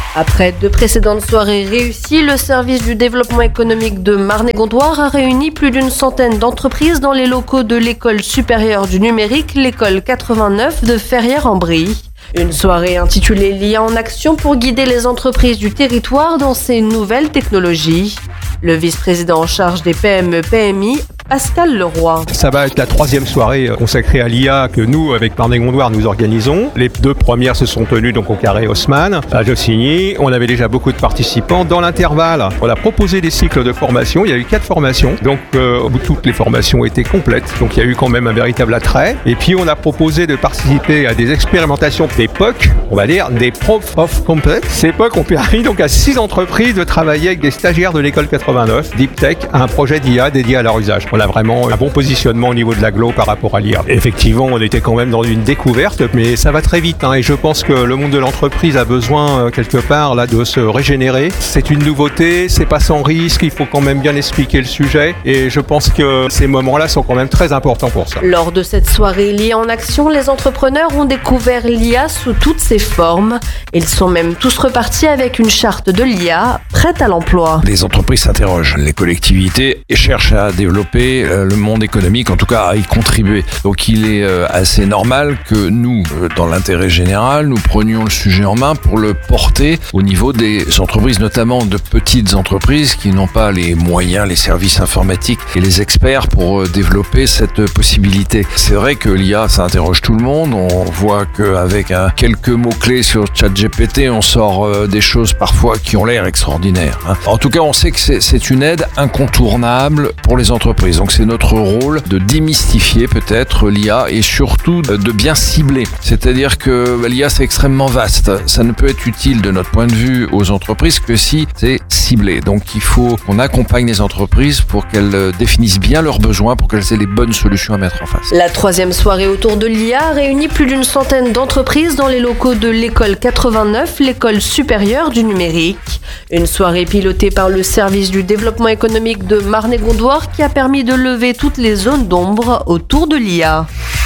Après 2 précédentes soirées réussies, le service du développement économique de Marne-et-Gondoire a réuni plus d'une centaine d'entreprises dans les locaux de l'école supérieure du numérique, l'école 89 de Ferrières-en-Brie. Une soirée intitulée l'IA en action pour guider les entreprises du territoire dans ces nouvelles technologies. Le vice-président en charge des PME-PMI, Pascal Leroy. Ça va être la 3e soirée consacrée à l'IA que nous, avec Marne-et-Gondoire, nous organisons. Les 2 premières se sont tenues donc au Carré Haussmann, à Jossigny. On avait déjà beaucoup de participants. Dans l'intervalle, on a proposé des cycles de formation. Il y a eu 4 formations. Donc, toutes les formations étaient complètes. Donc, il y a eu quand même un véritable attrait. Et puis, on a proposé de participer à des expérimentations des POC, on va dire des Proof of Concept. Ces POC ont permis donc à 6 entreprises de travailler avec des stagiaires de l'école 89, Deep Tech, à un projet d'IA dédié à leur usage. On a vraiment un bon positionnement au niveau de l'agglo par rapport à l'IA. Effectivement, on était quand même dans une découverte, mais ça va très vite. Et je pense que le monde de l'entreprise a besoin, quelque part, là, de se régénérer. C'est une nouveauté, c'est pas sans risque, il faut quand même bien expliquer le sujet. Et je pense que ces moments-là sont quand même très importants pour ça. Lors de cette soirée l'IA en action, les entrepreneurs ont découvert l'IA sous toutes ses formes. Ils sont même tous repartis avec une charte de l'IA prête à l'emploi. Les entreprises s'interrogent, les collectivités cherchent à développer le monde économique, en tout cas à y contribuer. Donc il est assez normal que nous, dans l'intérêt général, nous prenions le sujet en main pour le porter au niveau des entreprises, notamment de petites entreprises qui n'ont pas les moyens, les services informatiques et les experts pour développer cette possibilité. C'est vrai que l'IA, ça interroge tout le monde. On voit qu'avec quelques mots-clés sur ChatGPT, on sort des choses parfois qui ont l'air extraordinaires. En tout cas, on sait que c'est une aide incontournable pour les entreprises. Donc c'est notre rôle de démystifier peut-être l'IA et surtout de bien cibler. C'est-à-dire que l'IA c'est extrêmement vaste. Ça ne peut être utile de notre point de vue aux entreprises que si c'est ciblé. Donc il faut qu'on accompagne les entreprises pour qu'elles définissent bien leurs besoins, pour qu'elles aient les bonnes solutions à mettre en face. La 3e soirée autour de l'IA réunit plus d'une centaine d'entreprises dans les locaux de l'école 89, l'école supérieure du numérique. Une soirée pilotée par le service du développement économique de Marne-et-Gondoire qui a permis de lever toutes les zones d'ombre autour de l'IA.